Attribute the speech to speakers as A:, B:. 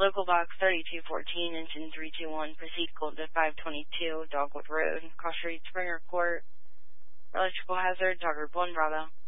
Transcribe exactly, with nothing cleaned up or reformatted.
A: Local box thirty-two fourteen, engine three two one, proceed cold to five twenty-two, Dogwood Road, cross street Springer Court. Electrical hazard, Dogwood one Bravo.